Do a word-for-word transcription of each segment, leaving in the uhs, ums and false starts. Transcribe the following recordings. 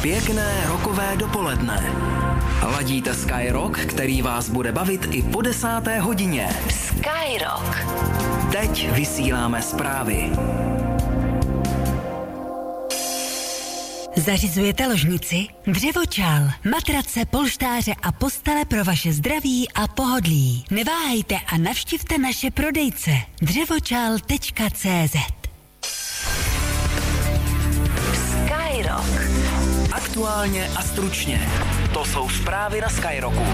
Pěkné rokové dopoledne. Ladíte Sky Rock, který vás bude bavit i po desáté hodině. Sky Rock. Teď vysíláme zprávy. Zařizujete ložnici, dřevočál, matrace, polštáře a postele pro vaše zdraví a pohodlí. Neváhejte a navštivte naše prodejce dřevočál tečka cé zet. Sky Rock. Aktuálně a stručně. To jsou zprávy na Sky Rocku.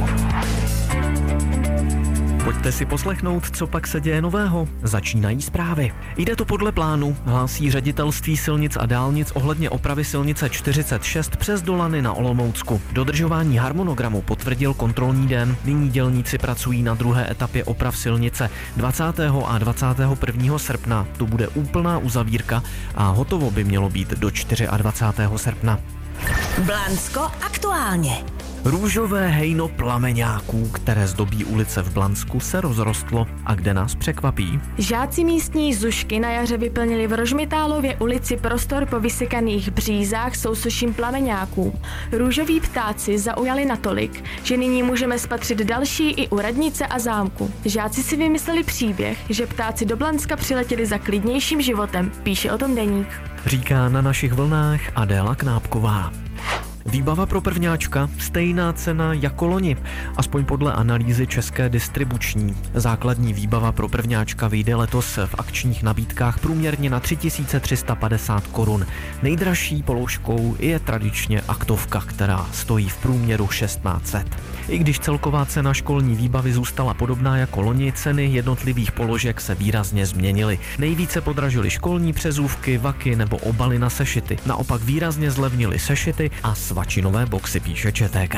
Pojďte si poslechnout, co pak se děje nového. Začínají zprávy. Jde to podle plánu, hlásí ředitelství silnic a dálnic ohledně opravy silnice čtyřicet šest přes Dolany na Olomoucku. Dodržování harmonogramu potvrdil kontrolní den. Nyní dělníci pracují na druhé etapě oprav silnice dvacátého a dvacátého prvního srpna. Tu bude úplná uzavírka a hotovo by mělo být do dvacátého čtvrtého srpna. Blansko aktuálně. Růžové hejno plameňáků, které zdobí ulice v Blansku, se rozrostlo a kde nás překvapí. Žáci místní Zušky na jaře vyplnili v Rožmitálově ulici prostor po vysekaných břízách sousoším plameňáků. Růžoví ptáci zaujali natolik, že nyní můžeme spatřit další i u radnice a zámku. Žáci si vymysleli příběh, že ptáci do Blanska přiletěli za klidnějším životem, píše o tom deník. Říká na našich vlnách Adéla Knápková. Výbava pro prvňáčka, stejná cena jako loni, aspoň podle analýzy České distribuční. Základní výbava pro prvňáčka vyjde letos v akčních nabídkách průměrně na tři tisíce tři sta padesát korun. Nejdražší položkou je tradičně aktovka, která stojí v průměru šestnáct set. I když celková cena školní výbavy zůstala podobná jako loni, ceny jednotlivých položek se výrazně změnily. Nejvíce podražily školní přezůvky, vaky nebo obaly na sešity. Naopak výrazně zlevnily sešity a svačinové boxy, píše ČTK.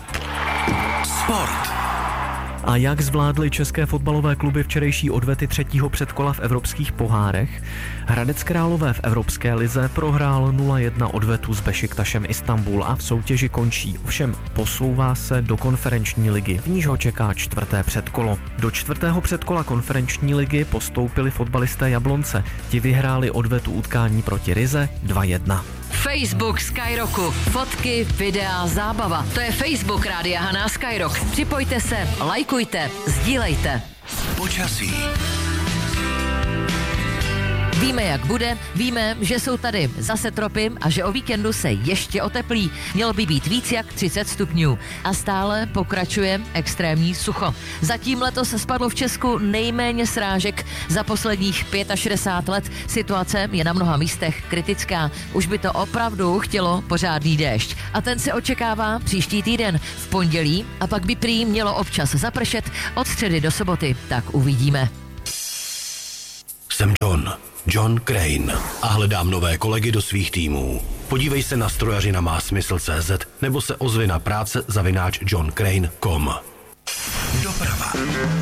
Sport. A jak zvládly české fotbalové kluby včerejší odvety třetího předkola v evropských pohárech? Hradec Králové v Evropské lize prohrál nula jedna odvetu s Bešiktašem Istanbul a v soutěži končí. Ovšem posouvá se do konferenční ligy, v níž ho čeká čtvrté předkolo. Do čtvrtého předkola konferenční ligy postoupili fotbalisté Jablonce. Ti vyhráli odvetu utkání proti Rize dva jedna. Facebook Sky Rocku. Fotky, videa, zábava. To je Facebook Rádia Haná Sky Rock. Připojte se, lajkujte, sdílejte. Počasí. Víme, jak bude, víme, že jsou tady zase tropy a že o víkendu se ještě oteplí. Mělo by být víc jak třicet stupňů. A stále pokračuje extrémní sucho. Zatím letos spadlo v Česku nejméně srážek za posledních šedesát pět let. Situace je na mnoha místech kritická. Už by to opravdu chtělo pořádný déšť. A ten se očekává příští týden v pondělí a pak by prý mělo občas zapršet od středy do soboty. Tak uvidíme. Jsem John. John Crane a hledám nové kolegy do svých týmů. Podívej se na strojařina má smysl tečka cé zet nebo se ozvi na práce zavináč john crane tečka com. Doprava.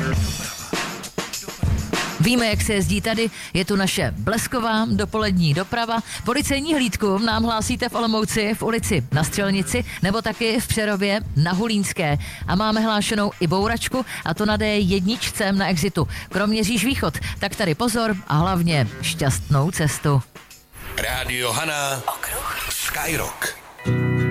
Víme, jak se jezdí tady, je tu naše blesková dopolední doprava. Policejní hlídku nám hlásíte v Olomouci v ulici Na Střelnici nebo taky v Přerově na Hulínské. A máme hlášenou i bouračku a to na dé jedna na exitu. Kroměříž východ, tak tady pozor a hlavně šťastnou cestu. Rádio Haná. Okruh. Sky Rock.